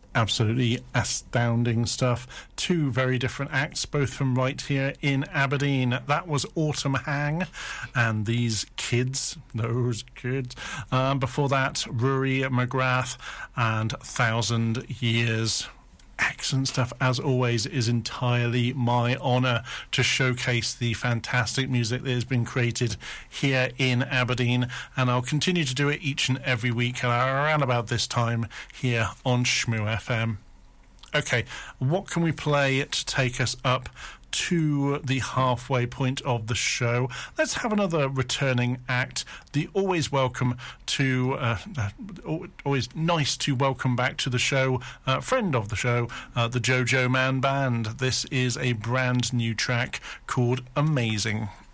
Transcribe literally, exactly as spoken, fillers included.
Absolutely astounding stuff. Two very different acts, both from right here in Aberdeen. That was Autumn Hang and These Kids, those kids. Um, before that, Rory McGrath and Thousand Years. Excellent stuff. As always, it is entirely my honour to showcase the fantastic music that has been created here in Aberdeen, and I'll continue to do it each and every week around about this time here on Shmoo F M. Okay, what can we play to take us up to the halfway point of the show? Let's have another returning act. The always welcome to uh, uh, always nice to welcome back to the show, uh, friend of the show, uh, the Jojo Man Band. This is a brand new track called Amazing.